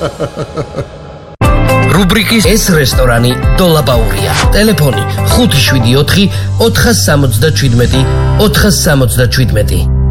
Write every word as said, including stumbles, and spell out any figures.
რუბრიკის ეს რესტორანი დოლაბაურია. ტელეფონი ხუთი შვიდი ოთხი ოთხას სამოცდაჩვიდმეტი ოთხას სამოცდაჩვიდმეტი.